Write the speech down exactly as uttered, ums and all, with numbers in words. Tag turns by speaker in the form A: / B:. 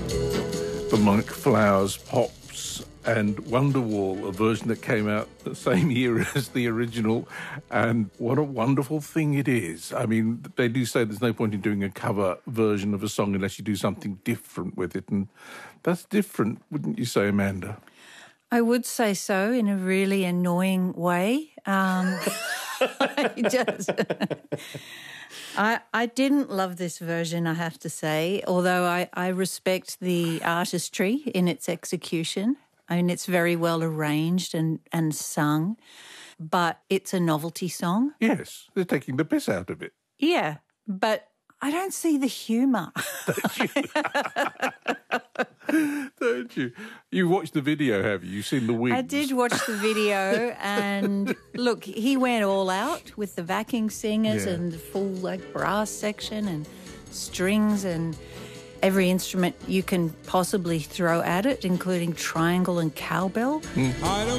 A: The Monk Flowers, Pops and Wonderwall, a version that came out the same year as the original, and what a wonderful thing it is. I mean, they do say there's no point in doing a cover version of a song unless you do something different with it, and that's different, wouldn't you say, Amanda?
B: I would say so, in a really annoying way. Um, I just... I, I didn't love this version, I have to say, although I, I respect the artistry in its execution. I mean, it's very well arranged and, and sung, but it's a novelty song.
A: Yes, they're taking the piss out of it.
B: Yeah, but I don't see the humour.
A: Don't you? Don't you? You watched the video, have you? You've seen the wings.
B: I did watch the video, and look, he went all out with the backing singers
A: Yeah.
B: and the full like brass section and strings and every instrument you can possibly throw at it, including triangle and cowbell.
C: I don't